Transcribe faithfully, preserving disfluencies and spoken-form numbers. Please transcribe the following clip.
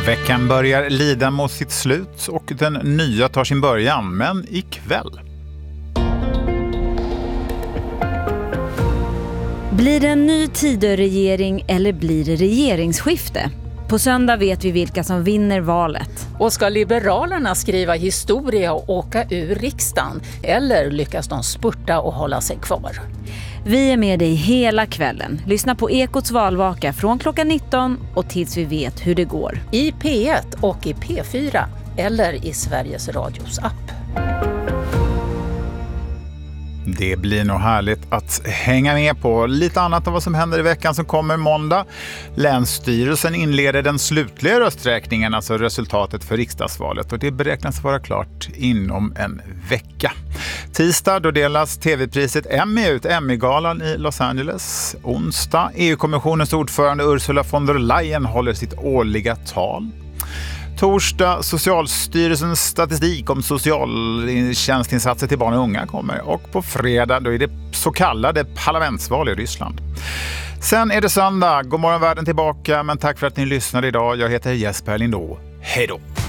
Veckan börjar lida mot sitt slut och den nya tar sin början, men ikväll. Blir det en ny Tidöregering eller blir det regeringsskifte? På söndag vet vi vilka som vinner valet. Och ska Liberalerna skriva historia och åka ur riksdagen? Eller lyckas de spurta och hålla sig kvar? Vi är med dig hela kvällen. Lyssna på Ekots valvaka från klockan nitton och tills vi vet hur det går. I P ett och i P fyra eller i Sveriges Radios app. Det blir nog härligt att hänga med på lite annat av vad som händer i veckan som kommer måndag. Länsstyrelsen inleder den slutliga rösträkningen, alltså resultatet för riksdagsvalet, och det beräknas vara klart inom en vecka. Tisdag då delas tv-priset Emmy ut, Emmy-galan i Los Angeles. Onsdag, E U-kommissionens ordförande Ursula von der Leyen håller sitt årliga tal. Torsdag, Socialstyrelsens statistik om socialtjänstinsatser till barn och unga kommer. Och på fredag då är det så kallade parlamentsval i Ryssland. Sen är det söndag. God morgon världen tillbaka, men tack för att ni lyssnade idag. Jag heter Jesper Lindå. Hej då!